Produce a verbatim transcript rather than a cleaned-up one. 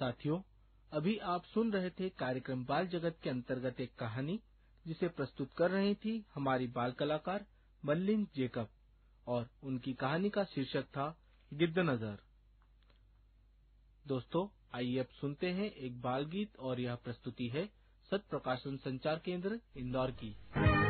साथियों, अभी आप सुन रहे थे कार्यक्रम बाल जगत के अंतर्गत एक कहानी जिसे प्रस्तुत कर रही थी हमारी बाल कलाकार मल्लिन जेकब और उनकी कहानी का शीर्षक था गिद्ध नजर। दोस्तों, आइए अब सुनते हैं एक बाल गीत और यह प्रस्तुति है सत्य प्रकाशन संचार केंद्र इंदौर की।